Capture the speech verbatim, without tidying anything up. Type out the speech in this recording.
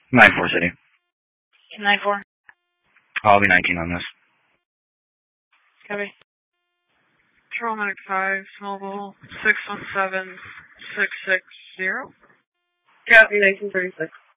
nine four City. nine four. I'll be nineteen on this. Copy. Control Medic five, mobile six one seven six six zero. Copy, nineteen thirty-six.